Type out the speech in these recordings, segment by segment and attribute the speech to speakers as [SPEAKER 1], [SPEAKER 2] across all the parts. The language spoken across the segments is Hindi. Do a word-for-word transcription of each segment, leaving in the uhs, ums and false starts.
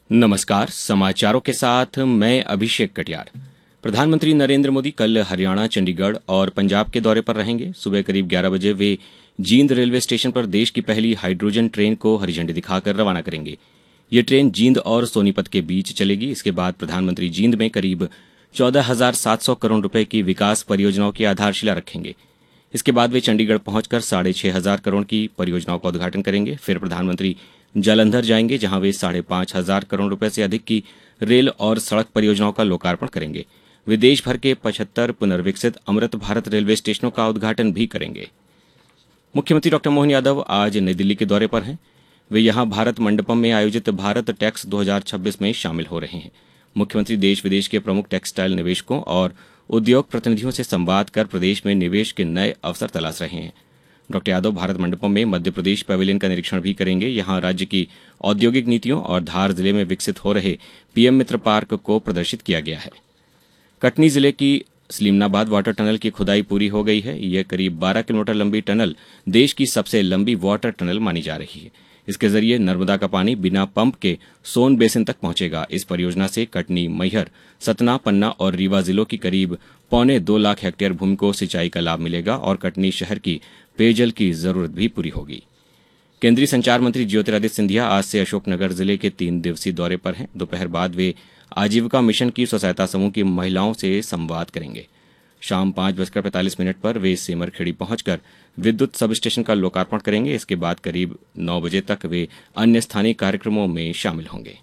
[SPEAKER 1] नमस्कार, समाचारों के साथ मैं अभिषेक कटियार। प्रधानमंत्री नरेंद्र मोदी कल हरियाणा, चंडीगढ़ और पंजाब के दौरे पर रहेंगे। सुबह करीब ग्यारह बजे वे जींद रेलवे स्टेशन पर देश की पहली हाइड्रोजन ट्रेन को हरी झंडी दिखाकर रवाना करेंगे। ये ट्रेन जींद और सोनीपत के बीच चलेगी। इसके बाद प्रधानमंत्री जींद में करीब चौदह हजार सात सौ करोड़ रुपए की विकास परियोजनाओं की आधारशिला रखेंगे। इसके बाद वे चंडीगढ़ पहुंचकर साढ़े छह हजार करोड़ की परियोजनाओं का उद्घाटन करेंगे। फिर प्रधानमंत्री जालंधर जाएंगे, जहां वे साढ़े पांच हजार करोड़ रुपए से अधिक की रेल और सड़क परियोजनाओं का लोकार्पण करेंगे। वे देश भर के पचहत्तर पुनर्विकसित अमृत भारत रेलवे स्टेशनों का उद्घाटन भी करेंगे। मुख्यमंत्री डॉक्टर मोहन यादव आज नई दिल्ली के दौरे पर हैं। वे यहां भारत मंडपम में आयोजित भारत टैक्स दो हजार छब्बीस में शामिल हो रहे हैं। मुख्यमंत्री देश विदेश के प्रमुख टेक्सटाइल निवेशकों और उद्योग प्रतिनिधियों से संवाद कर प्रदेश में निवेश के नए अवसर तलाश रहे हैं। डॉक्टर यादव भारत मंडपम में मध्य प्रदेश पैवेलियन का निरीक्षण भी करेंगे। यहां राज्य की औद्योगिक नीतियों और धार जिले में विकसित हो रहे पीएम मित्र पार्क को प्रदर्शित किया गया है। कटनी जिले की सलीमनाबाद वाटर टनल की खुदाई पूरी हो गई है। यह करीब बारह किलोमीटर लंबी टनल देश की सबसे लंबी वाटर टनल मानी जा रही है। इसके जरिए नर्मदा का पानी बिना पंप के सोन बेसिन तक पहुंचेगा। इस परियोजना से कटनी, मैहर, सतना, पन्ना और रीवा जिलों की करीब पौने दो लाख हेक्टेयर भूमि को सिंचाई का लाभ मिलेगा और कटनी शहर की पेयजल की जरूरत भी पूरी होगी। केंद्रीय संचार मंत्री ज्योतिरादित्य सिंधिया आज से अशोकनगर जिले के तीन दिवसीय दौरे पर हैं। दोपहर बाद वे आजीविका मिशन की स्व सहायता समूह की महिलाओं से संवाद करेंगे। शाम पांच बजकर पैंतालीस मिनट पर वे सेमरखेड़ी पहुंचकर विद्युत सब स्टेशन का लोकार्पण करेंगे। इसके बाद करीब नौ बजे तक वे अन्य स्थानीय कार्यक्रमों में शामिल होंगे।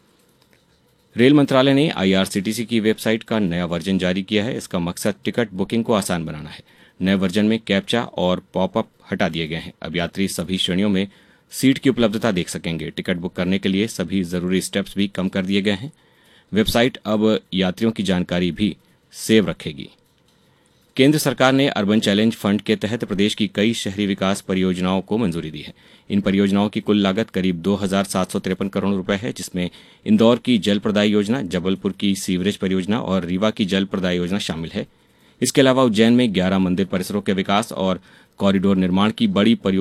[SPEAKER 1] रेल मंत्रालय ने आईआरसीटीसी की वेबसाइट का नया वर्जन जारी किया है। इसका मकसद टिकट बुकिंग को आसान बनाना है। नए वर्जन में कैप्चा और पॉपअप हटा दिए गए हैं। अब यात्री सभी श्रेणियों में सीट की उपलब्धता देख सकेंगे। टिकट बुक करने के लिए सभी जरूरी स्टेप्स भी कम कर दिए गए हैं। वेबसाइट अब यात्रियों की जानकारी भी सेव रखेगी। केंद्र सरकार ने अर्बन चैलेंज फंड के तहत प्रदेश की कई शहरी विकास परियोजनाओं को मंजूरी दी है। इन परियोजनाओं की कुल लागत करीब दो हजार सात सौ तिरपन करोड़ रुपए है, जिसमें इंदौर की जल प्रदाय योजना, जबलपुर की सीवरेज परियोजना और रीवा की जल प्रदाय योजना शामिल है। इसके अलावा उज्जैन में ग्यारह मंदिर परिसरों के विकास और कॉरिडोर निर्माण की बड़ी परियोजना